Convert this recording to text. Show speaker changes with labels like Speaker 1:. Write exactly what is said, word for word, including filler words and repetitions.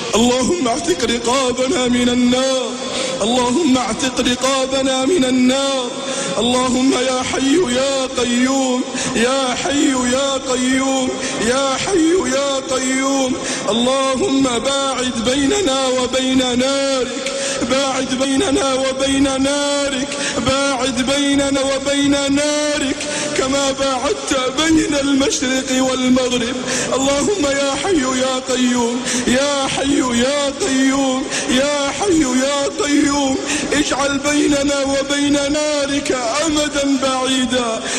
Speaker 1: اللهم اعتق رقابنا من النار، اللهم اعتق رقابنا من النار. اللهم يا حي يا قيوم، يا حي يا قيوم، يا حي يا قيوم. اللهم باعد بيننا وبين نارك، باعد بيننا وبين نارك، باعد بيننا وبين نارك كما باعدت بين المشرق والمغرب. اللهم يا حي يا قيوم، يا حي يا قيوم، يا حي يا قيوم، اجعل بيننا وبين نارك أمدا بعيدا.